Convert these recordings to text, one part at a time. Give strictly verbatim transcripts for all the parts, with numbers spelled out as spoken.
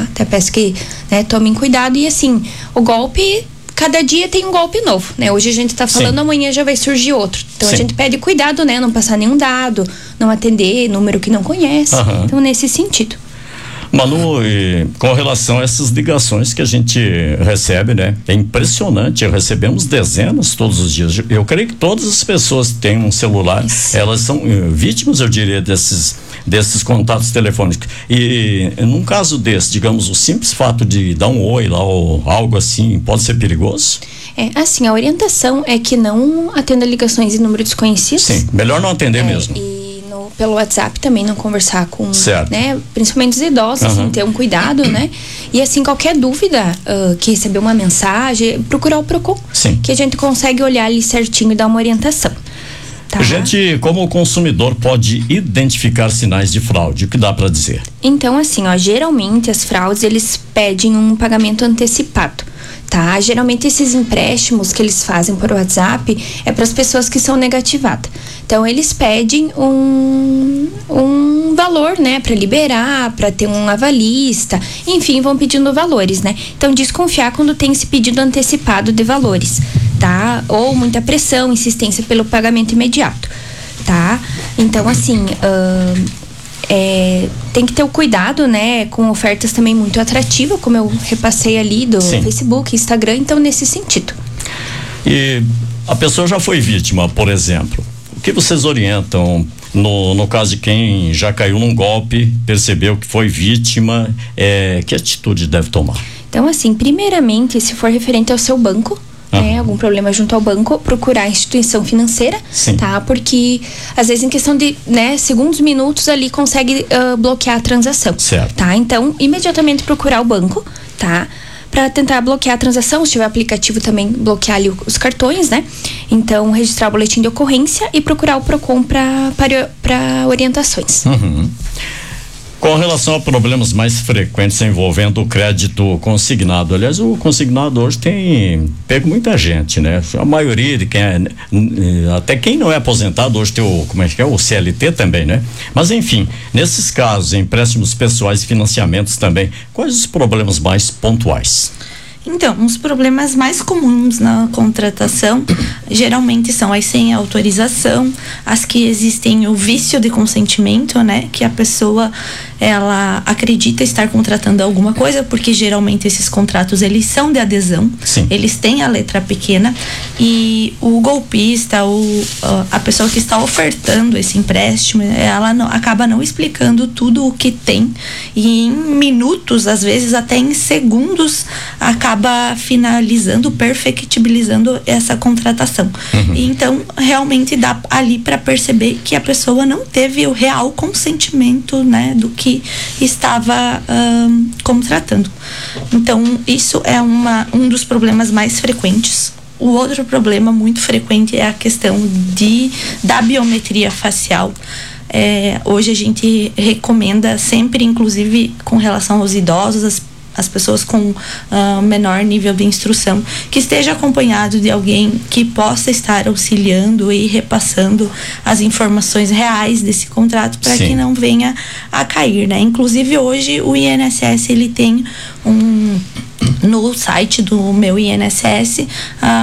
tá? Até peço que, né, tomem cuidado. E assim, o golpe, cada dia tem um golpe novo, né? Hoje a gente tá falando, Sim. amanhã já vai surgir outro. Então Sim. a gente pede cuidado, né? Não passar nenhum dado, não atender número que não conhece. Uhum. Então, nesse sentido. Manu, e com relação a essas ligações que a gente recebe, né? É impressionante, recebemos dezenas todos os dias. Eu creio que todas as pessoas que têm um celular, Isso. elas são uh, vítimas, eu diria, desses, desses contatos telefônicos. E num caso desse, digamos, o simples fato de dar um oi lá ou algo assim, pode ser perigoso? É, assim, a orientação é que não atenda ligações em número desconhecido. Sim, melhor não atender é, mesmo. E pelo WhatsApp também não conversar com, certo. né, principalmente os idosos, uhum. assim, ter um cuidado, né? E assim, qualquer dúvida uh, que receber uma mensagem, procurar o Procon, Sim. que a gente consegue olhar ali certinho e dar uma orientação. Tá? A gente, como consumidor, pode identificar sinais de fraude, o que dá para dizer? Então, assim, ó, geralmente as fraudes, eles pedem um pagamento antecipado. Tá? Geralmente esses empréstimos que eles fazem por WhatsApp é para as pessoas que são negativadas. Então eles pedem um, um valor, né, para liberar, para ter um avalista, enfim, vão pedindo valores, né? Então desconfiar quando tem esse pedido antecipado de valores, tá? Ou muita pressão, insistência pelo pagamento imediato, tá? Então assim, uh, É, tem que ter o cuidado, né, com ofertas também muito atrativas, como eu repassei ali do Sim. Facebook, Instagram, então nesse sentido. E a pessoa já foi vítima, por exemplo, o que vocês orientam no, no caso de quem já caiu num golpe, percebeu que foi vítima, é, que atitude deve tomar? Então assim, primeiramente, se for referente ao seu banco, né, algum problema junto ao banco, procurar a instituição financeira, Sim. tá? Porque às vezes em questão de, né, segundos, minutos ali consegue uh, bloquear a transação, certo. Tá? Então, imediatamente procurar o banco, tá? Para tentar bloquear a transação, se tiver aplicativo também bloquear ali os cartões, né? Então, registrar o boletim de ocorrência e procurar o Procon para para orientações. Uhum. Com relação a problemas mais frequentes envolvendo o crédito consignado, aliás, o consignado hoje tem pego muita gente, né? A maioria de quem é, até quem não é aposentado hoje tem o, como é que é, o C L T também, né? Mas enfim, nesses casos, empréstimos pessoais e financiamentos também, quais os problemas mais pontuais? Então, os problemas mais comuns na contratação geralmente são as sem autorização, as que existem o vício de consentimento, né? Que a pessoa, ela acredita estar contratando alguma coisa, porque geralmente esses contratos, eles são de adesão, Sim. eles têm a letra pequena, e o golpista, o, a pessoa que está ofertando esse empréstimo, ela não, acaba não explicando tudo o que tem, e em minutos, às vezes até em segundos, acaba acaba finalizando, perfectibilizando essa contratação. Uhum. E então, realmente dá ali para perceber que a pessoa não teve o real consentimento, né, do que estava um, contratando. Então, isso é uma, um dos problemas mais frequentes. O outro problema muito frequente é a questão de, da biometria facial. É, hoje a gente recomenda sempre, inclusive com relação aos idosos, as as pessoas com uh, menor nível de instrução, que esteja acompanhado de alguém que possa estar auxiliando e repassando as informações reais desse contrato para que não venha a cair, né? Inclusive hoje o I N S S, ele tem um, no site do meu I N S S, uh,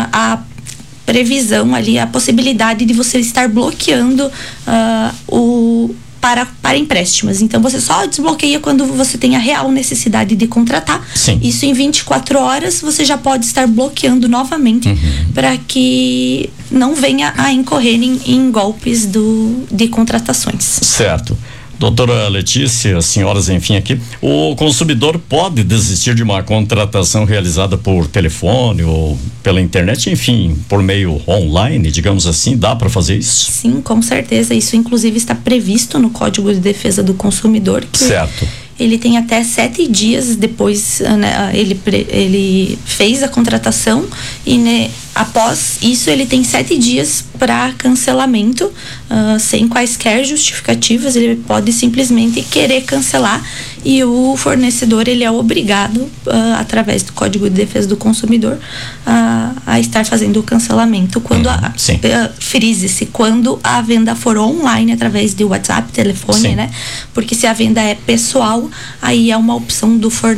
a previsão ali, a possibilidade de você estar bloqueando uh, o Para, para empréstimos. Então você só desbloqueia quando você tem a real necessidade de contratar. Sim. Isso em vinte e quatro horas você já pode estar bloqueando novamente, uhum, para que não venha a incorrer em, em golpes do, de contratações. Certo. Doutora Letícia, senhoras, enfim, aqui, o consumidor pode desistir de uma contratação realizada por telefone ou pela internet, enfim, por meio online, digamos assim, dá para fazer isso? Sim, com certeza. Isso, inclusive, está previsto no Código de Defesa do Consumidor. Que certo. Ele tem até sete dias depois, né, ele, ele fez a contratação e, né, após isso ele tem sete dias para cancelamento, uh, sem quaisquer justificativas. Ele pode simplesmente querer cancelar e o fornecedor, ele é obrigado, uh, através do Código de Defesa do Consumidor, uh, a estar fazendo o cancelamento. Quando uhum, a, uh, frise-se, quando a venda for online, através de WhatsApp, telefone, sim, né? Porque se a venda é pessoal, aí é uma opção do fornecedor